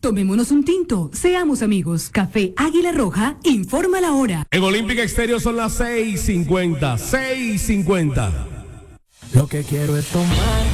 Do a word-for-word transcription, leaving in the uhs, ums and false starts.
Tomémonos un tinto, seamos amigos. Café Águila Roja, informa la hora. En Olímpica Exterior son las seis cincuenta, seis cincuenta. Lo que quiero es tomar